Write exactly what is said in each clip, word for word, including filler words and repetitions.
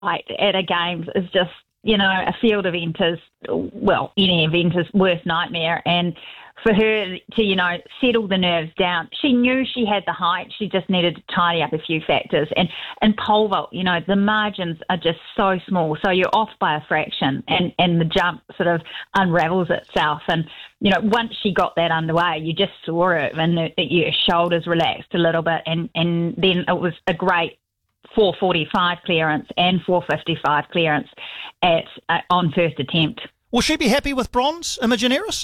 height at a Games is just, you know, a field event is, well, any event is worst nightmare. And for her to, you know, settle the nerves down, she knew she had the height. She just needed to tidy up a few factors. And in pole vault, you know, the margins are just so small. So you're off by a fraction and, and the jump sort of unravels itself. And, you know, once she got that underway, you just saw it and the, your shoulders relaxed a little bit. And, and then it was a great four forty-five clearance and four fifty-five clearance at uh, on first attempt. Will she be happy with bronze, Imogen Eris?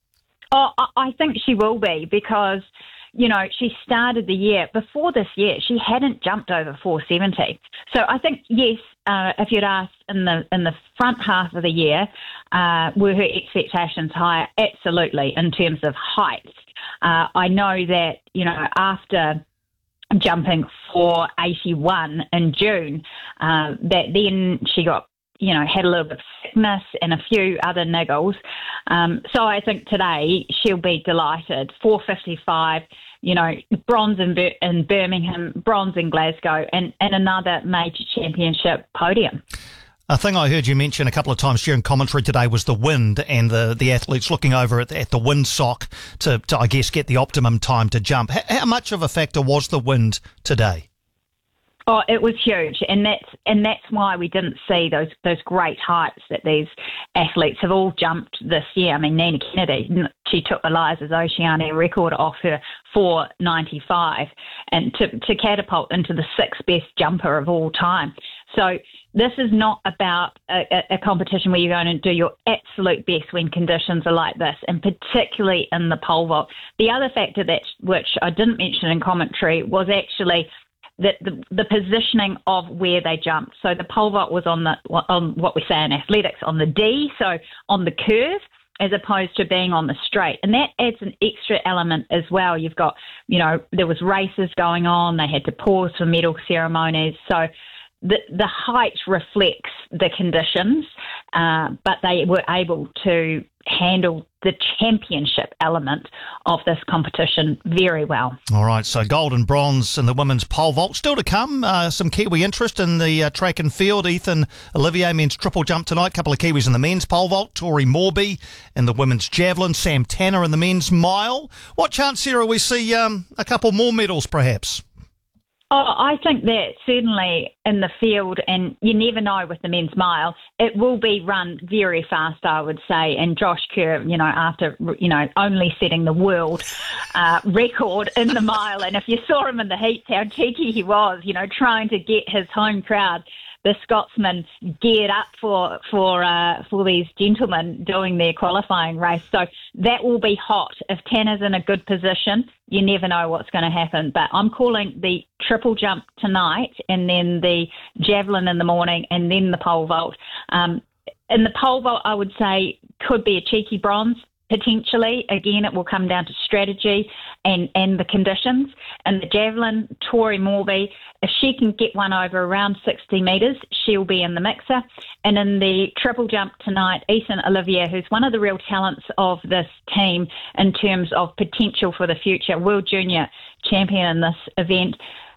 Oh, I think she will be because, you know, she started the year, before this year, she hadn't jumped over four seventy. So I think, yes, uh, if you'd asked in the in the front half of the year, uh, were her expectations higher? Absolutely, in terms of height. Uh, I know that, you know, after jumping four eighty-one in June, uh, that then she got, you know, had a little bit of sickness and a few other niggles. Um, so I think today she'll be delighted. four fifty-five, you know, bronze in, Bir- in Birmingham, bronze in Glasgow, and, and another major championship podium. A thing I heard you mention a couple of times during commentary today was the wind and the, the athletes looking over at the, at the windsock to, to, I guess, get the optimum time to jump. H- how much of a factor was the wind today? Oh, it was huge, and that's and that's why we didn't see those those great heights that these athletes have all jumped this year. I mean, Nina Kennedy, she took Eliza's Oceania record off her four ninety-five, and to to catapult into the sixth best jumper of all time. So this is not about a, a competition where you're going to do your absolute best when conditions are like this, and particularly in the pole vault. The other factor that which I didn't mention in commentary was actually that the, the positioning of where they jumped. So the pole vault was on the on what we say in athletics, on the D, so on the curve, as opposed to being on the straight. And that adds an extra element as well. You've got, you know, there was races going on. They had to pause for medal ceremonies. So the the height reflects the conditions, uh, but they were able to handle the championship element of this competition very well. All right, so gold and bronze in the women's pole vault. Still to come, uh, some Kiwi interest in the uh, track and field. Ethan Olivier men's triple jump tonight. Couple of Kiwis in the men's pole vault. Tori Morby in the women's javelin. Sam Tanner in the men's mile. What chance, Sarah, we see um, a couple more medals perhaps? Oh, I think that certainly in the field, and you never know with the men's mile, it will be run very fast, I would say. And Josh Kerr, you know, after, you know, only setting the world uh, record in the mile, and if you saw him in the heats, how cheeky he was, you know, trying to get his home crowd, the Scotsman, geared up for for uh, for these gentlemen doing their qualifying race. So that will be hot. If Tanner's in a good position, you never know what's going to happen. But I'm calling the triple jump tonight, and then the javelin in the morning, and then the pole vault. Um, in the pole vault, I would say could be a cheeky bronze. Potentially, again, it will come down to strategy and, and the conditions. And the javelin, Tori Morby, if she can get one over around sixty metres, she'll be in the mixer. And in the triple jump tonight, Ethan Olivier, who's one of the real talents of this team in terms of potential for the future, world junior champion in this event,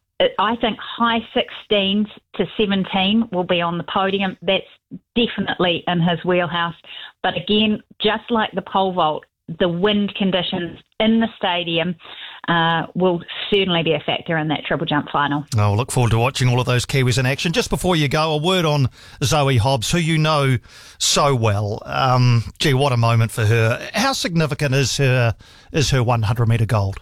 I think high sixteens to seventeen will be on the podium. That's definitely in his wheelhouse. But again, just like the pole vault, the wind conditions in the stadium uh, will certainly be a factor in that triple jump final. Oh, look forward to watching all of those Kiwis in action. Just before you go, a word on Zoe Hobbs, who you know so well. Um, gee, what a moment for her. How significant is her is her one hundred metre gold?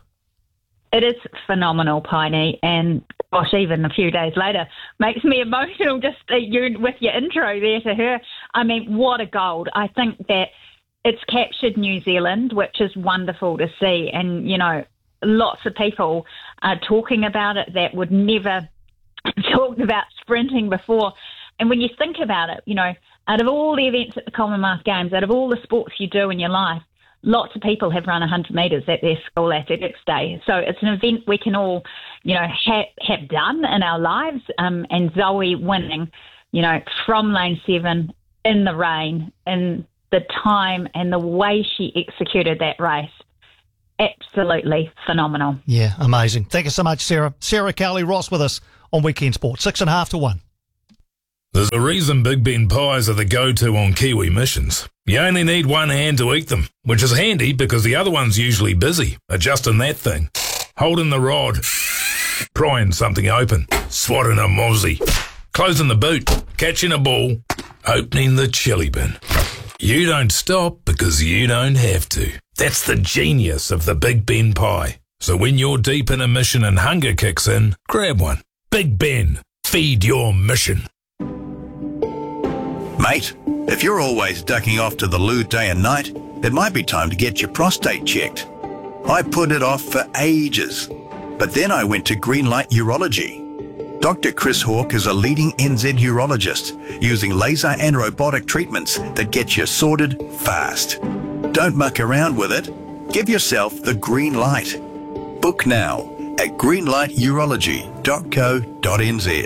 It is phenomenal, Piney, and gosh, even a few days later, makes me emotional just uh, you with your intro there to her. I mean, what a gold. I think that it's captured New Zealand, which is wonderful to see, and, you know, lots of people are talking about it that would never talked about sprinting before. And when you think about it, you know, out of all the events at the Commonwealth Games, out of all the sports you do in your life, lots of people have run one hundred metres at their school athletics day. So it's an event we can all, you know, ha- have done in our lives. Um, and Zoe winning, you know, from lane seven in the rain, in the time and the way she executed that race, absolutely phenomenal. Yeah, amazing. Thank you so much, Sarah. Sarah Cowley-Ross with us on Weekend Sport, six and a half to one. There's a reason Big Ben pies are the go-to on Kiwi missions. You only need one hand to eat them, which is handy because the other one's usually busy adjusting that thing, holding the rod, prying something open, swatting a mozzie, closing the boot, catching a ball, opening the chili bin. You don't stop because you don't have to. That's the genius of the Big Ben pie. So when you're deep in a mission and hunger kicks in, grab one. Big Ben, feed your mission. Mate, if you're always ducking off to the loo day and night, it might be time to get your prostate checked. I put it off for ages, but then I went to Greenlight Urology. Doctor Chris Hawke is a leading N Z urologist using laser and robotic treatments that get you sorted fast. Don't muck around with it. Give yourself the green light. Book now at greenlight urology dot co dot n z.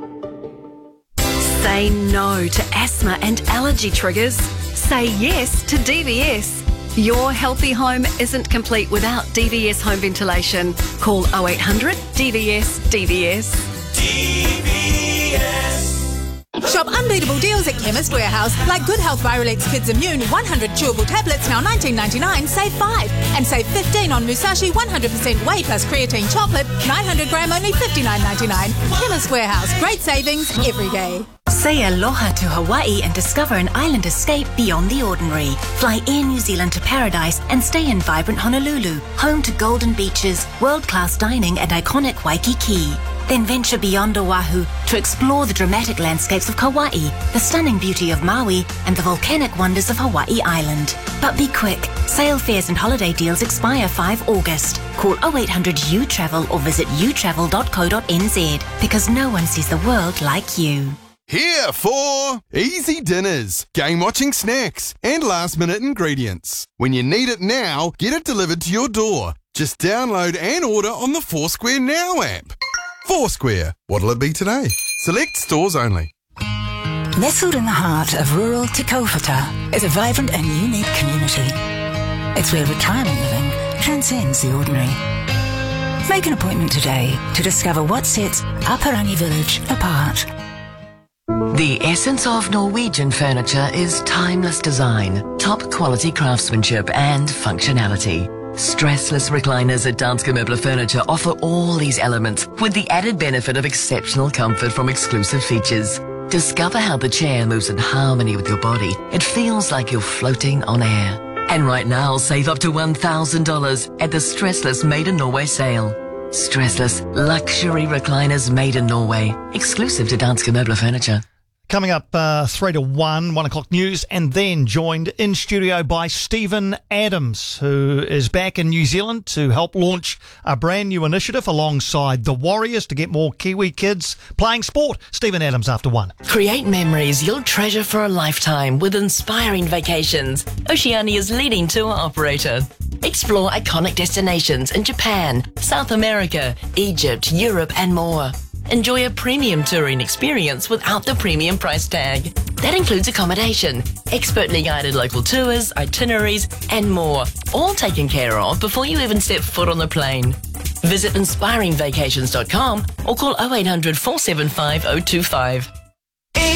Say no to asthma and allergy triggers. Say yes to D V S. Your healthy home isn't complete without D V S home ventilation. Call oh eight hundred D V S D V S. D V S. Shop unbeatable deals at Chemist Warehouse, like Good Health Virolex Kids Immune one hundred chewable tablets, now nineteen ninety-nine, save five. And save fifteen on Musashi one hundred percent whey plus creatine chocolate, nine hundred gram, only fifty-nine ninety-nine. Chemist Warehouse, great savings every day. Say aloha to Hawaii and discover an island escape beyond the ordinary. Fly Air New Zealand to Paradise and stay in vibrant Honolulu, home to golden beaches, world-class dining and iconic Waikiki. Then venture beyond Oahu to explore the dramatic landscapes of Kauai, the stunning beauty of Maui, and the volcanic wonders of Hawaii Island. But be quick, sale fares and holiday deals expire the fifth of August. Call oh eight hundred U travel or visit u travel dot co dot n z because no one sees the world like you. Here for easy dinners, game-watching snacks, and last-minute ingredients. When you need it now, get it delivered to your door. Just download and order on the Foursquare Now app. Foursquare, what'll it be today? Select stores only. Nestled in the heart of rural Te Kaupata is a vibrant and unique community. It's where retirement living transcends the ordinary. Make an appointment today to discover what sets Aparani Village apart. The essence of Norwegian furniture is timeless design, top quality craftsmanship and functionality. Stressless recliners at Danske Møbler Furniture offer all these elements with the added benefit of exceptional comfort from exclusive features. Discover how the chair moves in harmony with your body. It feels like you're floating on air. And right now, save up to one thousand dollars at the Stressless Made in Norway sale. Stressless luxury recliners made in Norway, exclusive to Danske Møbler Furniture. Coming up uh, three to one, one o'clock news, and then joined in studio by Stephen Adams, who is back in New Zealand to help launch a brand new initiative alongside the Warriors to get more Kiwi kids playing sport. Stephen Adams after one. Create memories you'll treasure for a lifetime with Inspiring Vacations, Oceania's leading tour operator. Explore iconic destinations in Japan, South America, Egypt, Europe, and more. Enjoy a premium touring experience without the premium price tag. That includes accommodation, expertly guided local tours, itineraries, and more, all taken care of before you even step foot on the plane. Visit inspiring vacations dot com or call oh eight hundred, four seven five, oh two five.